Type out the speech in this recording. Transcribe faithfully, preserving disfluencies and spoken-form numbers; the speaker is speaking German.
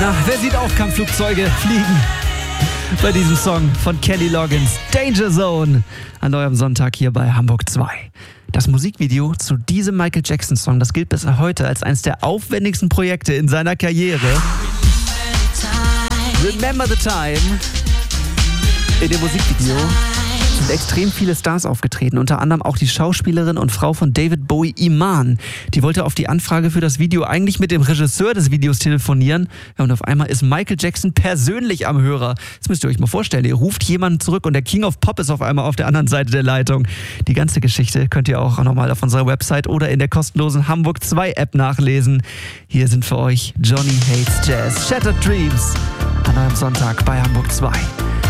Na, wer sieht auch Kampfflugzeuge fliegen? Bei diesem Song von Kenny Loggins, Danger Zone, an eurem Sonntag hier bei Hamburg zwei. Das Musikvideo zu diesem Michael Jackson-Song, das gilt bis heute als eines der aufwendigsten Projekte in seiner Karriere. Remember the Time. In dem Musikvideo sind extrem viele Stars aufgetreten, unter anderem auch die Schauspielerin und Frau von David Bowie, Iman. Die wollte auf die Anfrage für das Video eigentlich mit dem Regisseur des Videos telefonieren. Ja, und auf einmal ist Michael Jackson persönlich am Hörer. Das müsst ihr euch mal vorstellen. Ihr ruft jemanden zurück und der King of Pop ist auf einmal auf der anderen Seite der Leitung. Die ganze Geschichte könnt ihr auch nochmal auf unserer Website oder in der kostenlosen Hamburg zwei App nachlesen. Hier sind für euch Johnny Hates Jazz, Shattered Dreams an eurem Sonntag bei Hamburg zwei.